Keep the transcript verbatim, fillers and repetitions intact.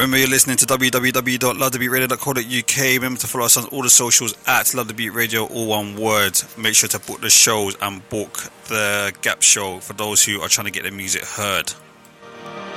Remember, you're listening to w w w dot love the beat radio dot co dot u k. Remember to follow us on all the socials at Love the Beat Radio, all one word. Make sure to book the shows and book the Gap show for those who are trying to get their music heard.